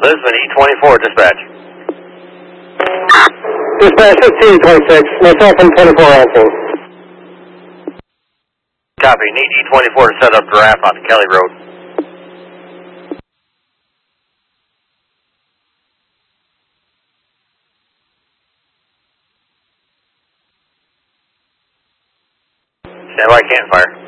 Lisbon E24, dispatch. Dispatch 1526, myself and 24 answering. Copy. Need E24 to set up giraffe on Kelly Road. Stand by, can't fire.